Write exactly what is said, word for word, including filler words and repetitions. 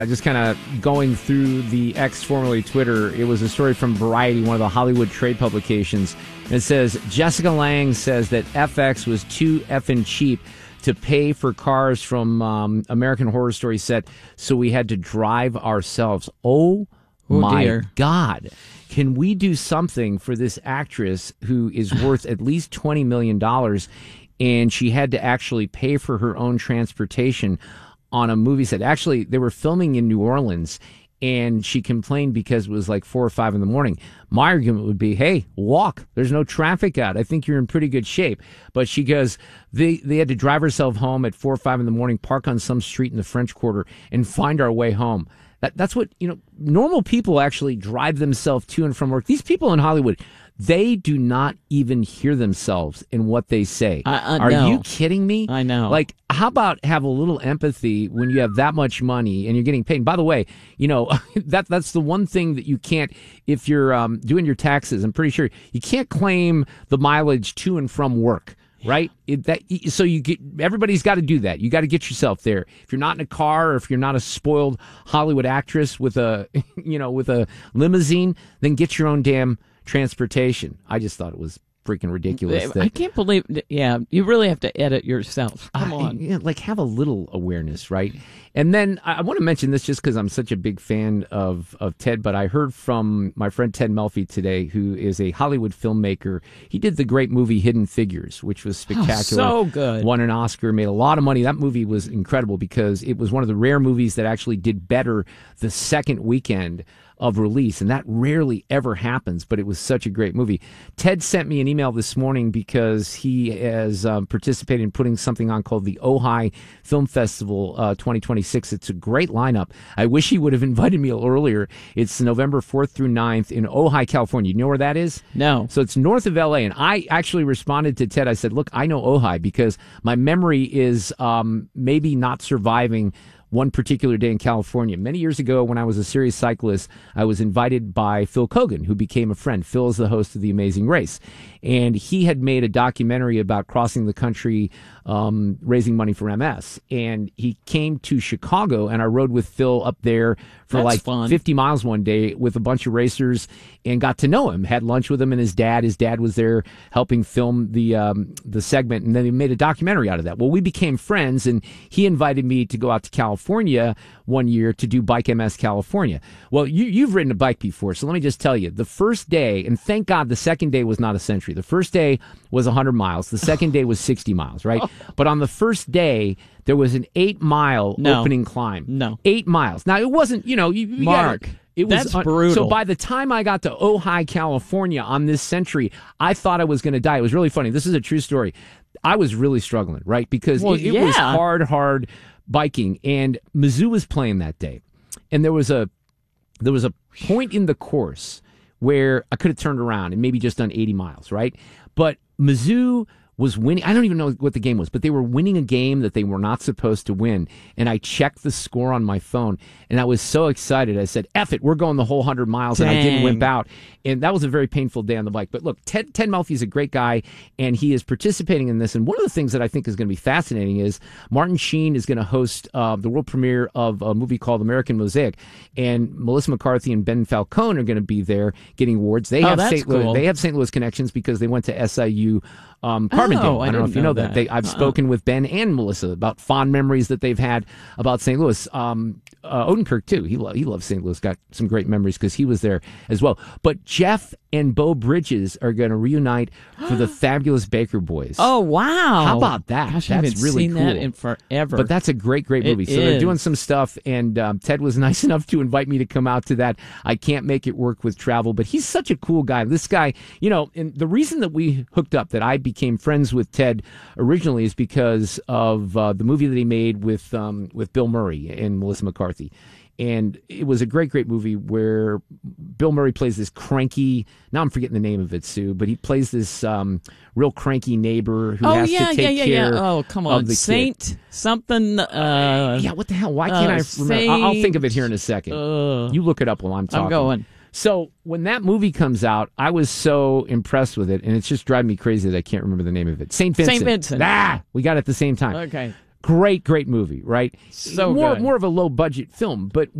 Just kind of going through the X, formerly Twitter, it was a story from Variety, one of the Hollywood trade publications. And it says, Jessica Lange says that F X was too effing cheap to pay for cars from um, American Horror Story set, so we had to drive ourselves. Oh, oh my dear. God. Can we do something for this actress who is worth at least twenty million dollars, and she had to actually pay for her own transportation on a movie set? Actually, they were filming in New Orleans, and she complained because it was like four or five in the morning. My argument would be, hey, walk. There's no traffic out. I think you're in pretty good shape. But she goes, they, they had to drive herself home at four or five in the morning, park on some street in the French Quarter, and find our way home. That, that's what, you know, normal people actually drive themselves to and from work. These people in Hollywood, they do not even hear themselves in what they say. I, I Are know. you kidding me? I know. Like, how about have a little empathy when you have that much money and you're getting paid? And by the way, you know, that that's the one thing that you can't, if you're um, doing your taxes, I'm pretty sure you can't claim the mileage to and from work. Right? It, that, so you get, everybody's got to do that. You got to get yourself there. If you're not in a car, or if you're not a spoiled Hollywood actress with a, you know, with a limousine, then get your own damn transportation. I just thought it was freaking ridiculous. That, I can't believe, yeah, you really have to edit yourself. Come uh, on. Yeah, like have a little awareness, right? And then I, I want to mention this just because I'm such a big fan of, of Ted, but I heard from my friend Ted Melfi today, who is a Hollywood filmmaker. He did the great movie Hidden Figures, which was spectacular. Oh, so good. Won an Oscar, made a lot of money. That movie was incredible because it was one of the rare movies that actually did better the second weekend of release, and that rarely ever happens, but it was such a great movie. Ted sent me an email this morning because he has um, participated in putting something on called the Ojai Film Festival uh, twenty twenty-six. It's a great lineup. I wish he would have invited me a little earlier. It's November fourth through ninth in Ojai, California. You know where that is? No. So it's north of L A, and I actually responded to Ted. I said, look, I know Ojai because my memory is um, maybe not surviving one particular day in California. Many years ago, when I was a serious cyclist, I was invited by Phil Kogan, who became a friend. Phil is the host of The Amazing Race. And he had made a documentary about crossing the country, um, raising money for M S. And he came to Chicago, and I rode with Phil up there for That's like fun. fifty miles one day with a bunch of racers and got to know him. Had lunch with him and his dad. His dad was there helping film the um, the segment, and then he made a documentary out of that. Well, we became friends, and he invited me to go out to California one year to do Bike M S California. Well, you, you've ridden a bike before, so let me just tell you, the first day, and thank God the second day was not a century. The first day was one hundred miles. The second day was sixty miles, right? But on the first day, there was an eight-mile No. opening climb. No. Eight miles. Now, it wasn't, you know, you, you Mark, gotta, it was that's un- brutal. So by the time I got to Ojai, California on this century, I thought I was going to die. It was really funny. This is a true story. I was really struggling, right? Because Well, it, it yeah. was hard, hard biking, and Mizzou was playing that day. And there was a there was a point in the course where I could have turned around and maybe just done eighty miles, right? But Mizzou was winning. I don't even know what the game was, but they were winning a game that they were not supposed to win. And I checked the score on my phone, and I was so excited. I said, F it, we're going the whole one hundred miles, Dang. and I didn't wimp out. And that was a very painful day on the bike. But look, Ted, Ted Melfi is a great guy, and he is participating in this. And one of the things that I think is going to be fascinating is Martin Sheen is going to host uh, the world premiere of a movie called American Mosaic, and Melissa McCarthy and Ben Falcone are going to be there getting awards. They Oh, have that's Saint Louis, cool. they have Saint Louis connections because they went to S I U um, Carbondale. Oh, I I don't know didn't if you know, know that. that. They, I've Uh-uh. spoken with Ben and Melissa about fond memories that they've had about Saint Louis. Um, uh, Odenkirk, too. He, lo- he loves Saint Louis, got some great memories because he was there as well. But Jeff and Bo Bridges are going to reunite for the Fabulous Baker Boys. Oh, wow. How about that? Gosh, I That's haven't really seen cool. that in forever. But that's a great, great It movie. So they're is. doing some stuff, and um, Ted was nice enough to invite me to come out to that. I can't make it work with travel, but he's such a cool guy. This guy, you know, and the reason that we hooked up, that I became friends with Ted originally, is because of uh, the movie that he made with um, with Bill Murray and Melissa McCarthy. And it was a great, great movie where Bill Murray plays this cranky, now I'm forgetting the name of it, Sue, but he plays this um, real cranky neighbor who oh, has yeah, to take yeah, yeah, care yeah. Oh, come of on. the kid. Saint something. Uh, Yeah, what the hell? Why can't uh, I remember? I'll, I'll think of it here in a second. Uh, you look it up while I'm talking. I'm going. So when that movie comes out, I was so impressed with it, and it's just driving me crazy that I can't remember the name of it. Saint Vincent. Saint Vincent. Ah, we got it at the same time. Okay. Great, great movie, right? So more, good. more of a low budget film, but